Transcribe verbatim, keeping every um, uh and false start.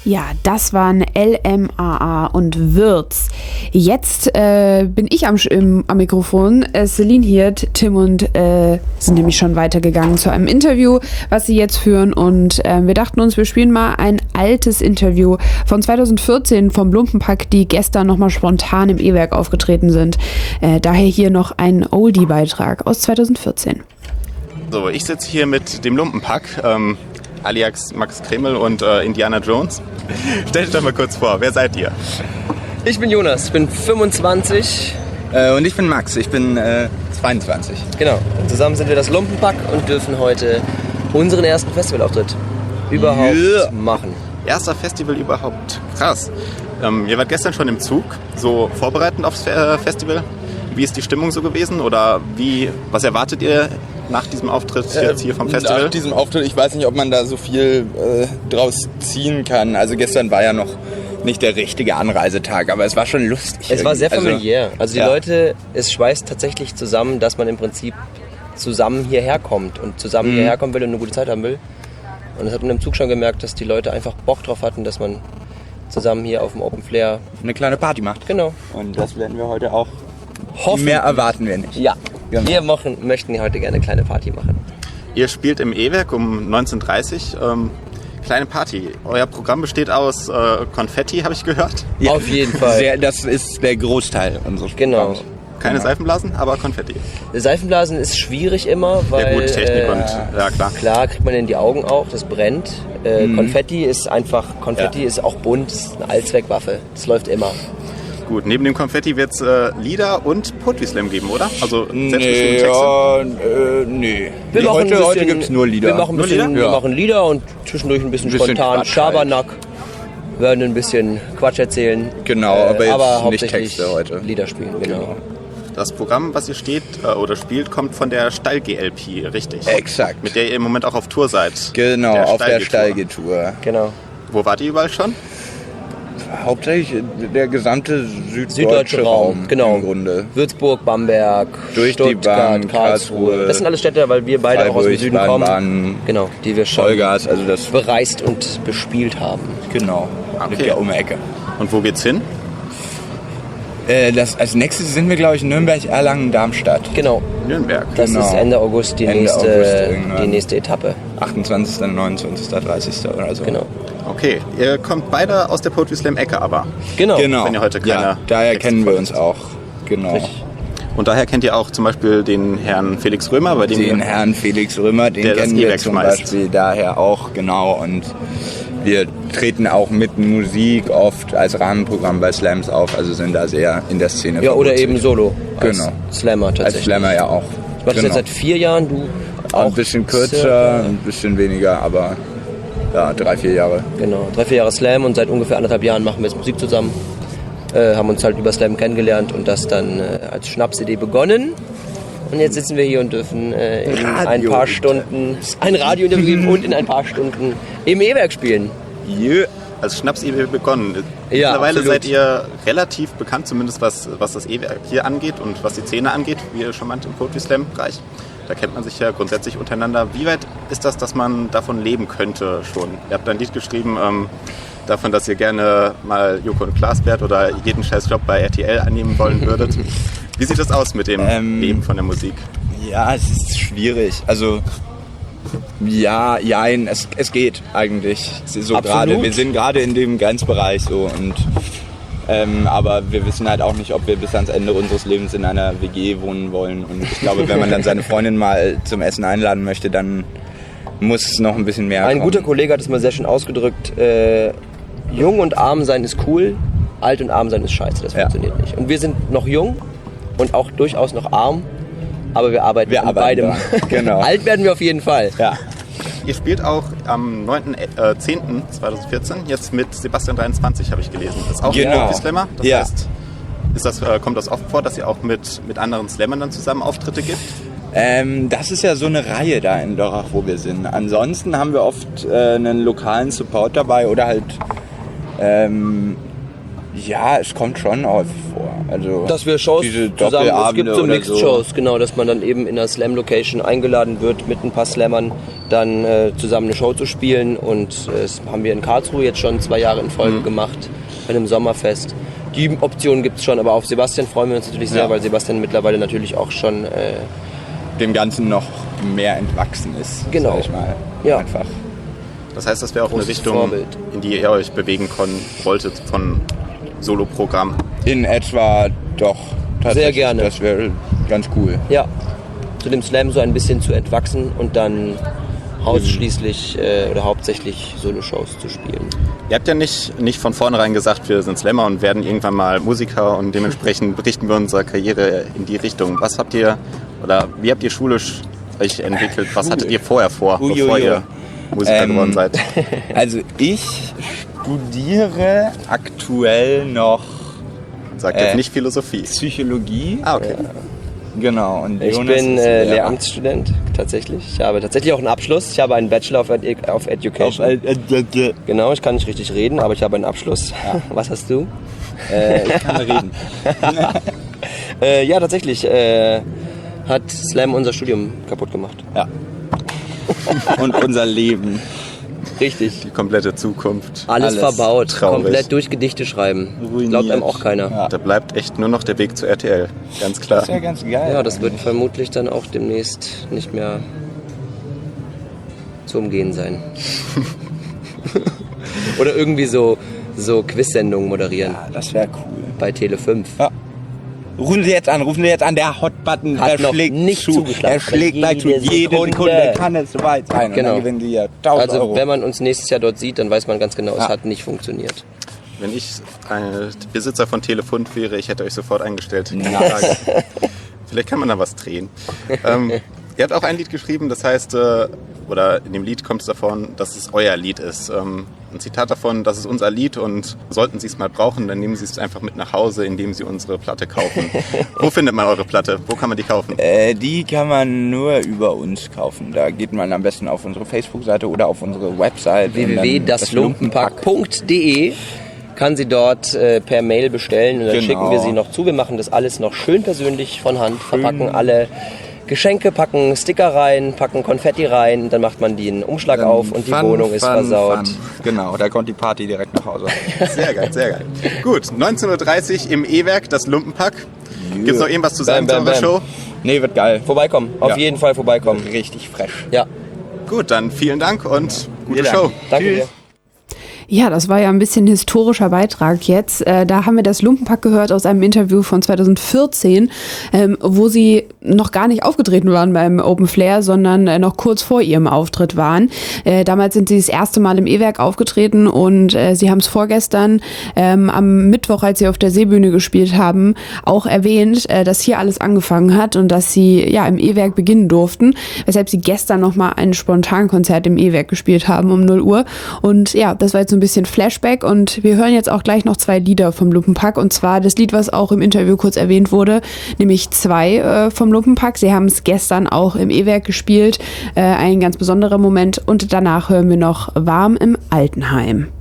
Ja, das waren L M A A und Würz. Jetzt äh, bin ich am, im, am Mikrofon. Äh, Celine Hirt, Tim und äh, sind nämlich schon weitergegangen zu einem Interview, was sie jetzt führen. Und äh, wir dachten uns, wir spielen mal ein altes Interview von zweitausendvierzehn vom Lumpenpack, die gestern nochmal spontan im E-Werk aufgetreten sind. Äh, daher hier noch ein Oldie-Beitrag aus zweitausendvierzehn. So, ich sitze hier mit dem Lumpenpack. Ähm alias Max Kreml und äh, Indiana Jones. Stellt euch doch mal kurz vor, wer seid ihr? Ich bin Jonas, ich bin fünfundzwanzig. Äh, und ich bin Max, ich bin äh, zweiundzwanzig. Genau, und zusammen sind wir das Lumpenpack und dürfen heute unseren ersten Festivalauftritt überhaupt yeah. machen. Erster Festival überhaupt, krass. Ähm, ihr wart gestern schon im Zug, so vorbereitend aufs Fe- Festival. Wie ist die Stimmung so gewesen oder wie, was erwartet ihr nach diesem Auftritt jetzt hier vom Festival? Nach diesem Auftritt, ich weiß nicht, ob man da so viel äh, draus ziehen kann. Also gestern war ja noch nicht der richtige Anreisetag, aber es war schon lustig. Es war sehr familiär. Also, also die ja. Leute, es schweißt tatsächlich zusammen, dass man im Prinzip zusammen hierher kommt und zusammen mhm. hierher kommen will und eine gute Zeit haben will. Und das hat man im Zug schon gemerkt, dass die Leute einfach Bock drauf hatten, dass man zusammen hier auf dem Open Flair eine kleine Party macht. Genau. Und das werden wir heute auch. Hoffen. Mehr erwarten wir nicht. Ja, genau. Wir machen, möchten heute gerne eine kleine Party machen. Ihr spielt im E-Werk um neunzehn Uhr dreißig. Ähm, kleine Party. Euer Programm besteht aus äh, Konfetti, habe ich gehört. Ja. Auf jeden Fall. Sehr, das ist der Großteil unseres Genau. Programms. Keine genau. Seifenblasen, aber Konfetti. Seifenblasen ist schwierig immer, weil ja, gut, Technik äh, und ja klar. Klar kriegt man in die Augen auch, das brennt. Äh, mhm. Konfetti ist einfach, Konfetti ja. ist auch bunt, ist eine Allzweckwaffe. Das läuft immer. Gut, neben dem Konfetti wird es äh, Lieder und Poetry Slam geben, oder? Also nee, ja, äh, nee. Wir nee machen heute bisschen, heute gibt es nur Lieder. Wir machen, nur bisschen, Lieder? Wir machen Lieder und zwischendurch ein bisschen, ein bisschen spontan Quatsch Schabernack. Halt. Werden ein bisschen Quatsch erzählen. Genau, äh, aber jetzt aber nicht hauptsächlich Texte heute. Lieder spielen, genau. genau. Das Programm, was ihr steht äh, oder spielt, kommt von der Stall-G L P, richtig? Exakt. Mit der ihr im Moment auch auf Tour seid. Genau, der auf der Stall-G-Tour. Genau. Wo wart ihr überall schon? Hauptsächlich der gesamte süddeutsche, süddeutsche Raum, Raum genau. Im Grunde. Würzburg, Bamberg, durch Stuttgart, die Bahn, Karlsruhe. Karlsruhe. Das sind alles Städte, weil wir beide Freiburg, auch aus dem Süden Bahn, kommen. Bahn, genau, die wir schon Vollgas, also das bereist und bespielt haben. Genau, okay. liegt ja um die Ecke. Und wo geht's hin? Äh, das, als nächstes sind wir, glaube ich, Nürnberg, Erlangen, Darmstadt. Genau. Nürnberg. Das genau. ist Ende August die, Ende nächste, August die nächste Etappe. achtundzwanzigster, neunundzwanzigster, dreißigster oder so. Genau. Okay, ihr kommt beide aus der Poetry Slam Ecke aber. Genau. genau. Wenn ihr heute keine ja, daher Texte kennen wir uns vorlest. auch. Genau. Richtig. Und daher kennt ihr auch zum Beispiel den Herrn Felix Römer, bei dem Den ihr, Herrn Felix Römer, den der das kennen wir E-Werk zum schmeißt. Beispiel daher auch, genau. Und wir treten auch mit Musik oft als Rahmenprogramm bei Slams auf, also sind da sehr in der Szene. Ja, oder verwurzelt. eben solo. Als Genau. Slammer tatsächlich. Als Slammer ja auch. Ich mache das jetzt seit vier Jahren, du Auch auch. ein bisschen kürzer, circa. ein bisschen weniger, aber ja, drei, vier Jahre. Genau, drei, vier Jahre Slam und seit ungefähr anderthalb Jahren machen wir jetzt Musik zusammen. Äh, haben uns halt über Slam kennengelernt und das dann äh, als Schnapsidee begonnen. Und jetzt sitzen wir hier und dürfen äh, in ein paar Stunden ein Radiointerview geben und in ein paar Stunden im E-Werk spielen. Jö, als Schnapsidee begonnen. Ja, Mittlerweile absolut. seid ihr relativ bekannt, zumindest was, was das E-Werk hier angeht und was die Szene angeht, wie ihr schon meint im Poetry Slam Bereich. Da kennt man sich ja grundsätzlich untereinander. Wie weit ist das, dass man davon leben könnte schon? Ihr habt ein Lied geschrieben ähm, davon, dass ihr gerne mal Joko und Klaas wärt oder jeden Scheißjob bei R T L annehmen wollen würdet. Wie sieht das aus mit dem Ähm, Leben von der Musik? Ja, es ist schwierig. Also ja, jein, es, es geht eigentlich. So Absolut. gerade. Wir sind gerade in dem Grenzbereich so und ähm, aber wir wissen halt auch nicht, ob wir bis ans Ende unseres Lebens in einer W G wohnen wollen. Und ich glaube, wenn man dann seine Freundin mal zum Essen einladen möchte, dann muss es noch ein bisschen mehr Ein kommen. guter Kollege hat es mal sehr schön ausgedrückt. Äh, jung und arm sein ist cool, alt und arm sein ist scheiße. Das Ja. funktioniert nicht. Und wir sind noch jung und auch durchaus noch arm, aber wir arbeiten Wir an arbeiten beidem. dran. Genau. Alt werden wir auf jeden Fall. Ja. Ihr spielt auch am neunten zehnten zweitausendvierzehn jetzt mit Sebastian dreiundzwanzig, habe ich gelesen. Das ist auch Genau. ein Profi-Slammer. Das Ja. heißt, ist das, äh, kommt das oft vor, dass ihr auch mit, mit anderen Slammern dann zusammen Auftritte gibt? Ähm, das ist ja so eine Reihe da in Lörrach, wo wir sind. Ansonsten haben wir oft äh, einen lokalen Support dabei oder halt ähm, Ja, es kommt schon häufig vor. Also Dass wir Shows diese zusammen, es gibt so oder Mixed-Shows, genau, dass man dann eben in einer Slam-Location eingeladen wird, mit ein paar Slammern dann äh, zusammen eine Show zu spielen. Und äh, das haben wir in Karlsruhe jetzt schon zwei Jahre in Folge mhm. gemacht, bei einem Sommerfest. Die Option gibt es schon, aber auf Sebastian freuen wir uns natürlich sehr, ja. weil Sebastian mittlerweile natürlich auch schon äh, dem Ganzen noch mehr entwachsen ist, genau. sag ich mal. Ja. Einfach. Das heißt, das wäre auch Großes eine Richtung, Vorbild. in die ihr euch bewegen kon- wolltet von Soloprogramm. In etwa doch. Sehr gerne. Das wäre ganz cool. Ja, zu dem Slam so ein bisschen zu entwachsen und dann ausschließlich äh, oder hauptsächlich Solo-Shows zu spielen. Ihr habt ja nicht, nicht von vornherein gesagt, wir sind Slammer und werden irgendwann mal Musiker und dementsprechend berichten wir unsere Karriere in die Richtung. Was habt ihr, oder wie habt ihr schulisch euch entwickelt? Was hattet ihr vorher vor, Ui, bevor ui, ui. ihr Musiker ähm, geworden seid? Also ich studiere aktuell noch Sagt äh, jetzt nicht Philosophie. Psychologie. Ah, okay. Genau. Und Ich Jonas bin ist äh, Lehrer. Lehramtsstudent, tatsächlich. Ich habe tatsächlich auch einen Abschluss. Ich habe einen Bachelor of, Ed- of Education. Auf, äh, äh, äh, Genau, ich kann nicht richtig reden, aber ich habe einen Abschluss. Ja. Was hast du? äh, ich kann reden. Äh, ja, tatsächlich äh, hat Slam unser Studium kaputt gemacht. Ja. Und unser Leben. Richtig. Die komplette Zukunft. Alles, Alles verbaut, traurig. komplett durch Gedichte schreiben. Ruiniert. Glaubt einem auch keiner. Ja. Da bleibt echt nur noch der Weg zu R T L. Ganz klar. Das ist ja ganz geil. Ja, das wird vermutlich dann auch demnächst nicht mehr zu umgehen sein. Oder irgendwie so, so Quiz-Sendungen moderieren Ja, das wäre cool. bei Tele fünf. Ja. Rufen Sie jetzt an, rufen Sie jetzt an, der Hot-Button, Hat der noch schlägt nicht zu. zugeschlagen. Er schlägt gleich zu. Jede Jede Sekunde. Sekunde kann es soweit sein. Genau. Und dann gewinnen Sie ja tausend Also Euro. wenn man uns nächstes Jahr dort sieht, dann weiß man ganz genau, es Ja. hat nicht funktioniert. Wenn ich ein Besitzer von Telefund wäre, ich hätte euch sofort eingestellt. Keine Nice. Frage. Vielleicht kann man da was drehen. ähm, ihr habt auch ein Lied geschrieben, das heißt, äh, oder in dem Lied kommt es davon, dass es euer Lied ist. Ähm, ein Zitat davon, das ist unser Lied und sollten Sie es mal brauchen, dann nehmen Sie es einfach mit nach Hause, indem Sie unsere Platte kaufen. Wo findet man eure Platte? Wo kann man die kaufen? Äh, die kann man nur über uns kaufen. Da geht man am besten auf unsere Facebook-Seite oder auf unsere Website. w w w punkt das lumpenpack punkt d e kann sie dort äh, per Mail bestellen und dann Genau. schicken wir sie noch zu. Wir machen das alles noch schön persönlich von Hand, verpacken alle Geschenke, packen Sticker rein, packen Konfetti rein, dann macht man den Umschlag auf und die Fun, Wohnung ist fun, versaut. Fun. Genau, da kommt die Party direkt nach Hause. Sehr geil, sehr geil. Gut, neunzehn Uhr dreißig im E-Werk, das Lumpenpack. Gibt es noch irgendwas zu sagen Bam, bam, zu eurer bam. Show? Nee, wird geil. Vorbeikommen, auf Ja. jeden Fall vorbeikommen. Richtig fresh. Ja, Gut, dann vielen Dank und gute Wir Show. danken. danke Tschüss. dir. Ja, das war ja ein bisschen historischer Beitrag jetzt. Äh, da haben wir das Lumpenpack gehört aus einem Interview von zweitausendvierzehn, ähm, wo sie noch gar nicht aufgetreten waren beim Open Flair, sondern äh, noch kurz vor ihrem Auftritt waren. Äh, damals sind sie das erste Mal im E-Werk aufgetreten und äh, sie haben es vorgestern ähm, am Mittwoch, als sie auf der Seebühne gespielt haben, auch erwähnt, äh, dass hier alles angefangen hat und dass sie ja im E-Werk beginnen durften, weshalb sie gestern nochmal ein Spontankonzert im E-Werk gespielt haben um null Uhr. Und ja, das war jetzt so ein bisschen Flashback und wir hören jetzt auch gleich noch zwei Lieder vom Lumpenpack und zwar das Lied, was auch im Interview kurz erwähnt wurde, nämlich zwei äh, vom Lumpenpack. Sie haben es gestern auch im E-Werk gespielt, äh, ein ganz besonderer Moment und danach hören wir noch Warm im Altenheim.